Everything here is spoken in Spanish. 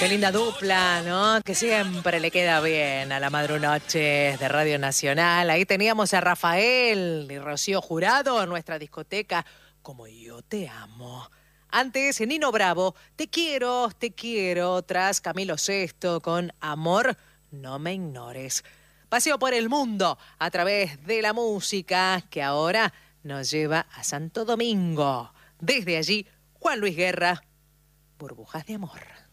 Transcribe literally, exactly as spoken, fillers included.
Qué linda dupla, ¿no? Que siempre le queda bien a la Madrunoches de Radio Nacional. Ahí teníamos a Rafael y Rocío Jurado en nuestra discoteca Como Yo Te Amo. Antes, Nino Bravo, Te Quiero, Te Quiero, tras Camilo Sesto con Amor, No Me Ignores. Paseo por el mundo a través de la música que ahora nos lleva a Santo Domingo. Desde allí, Juan Luis Guerra, Burbujas de Amor.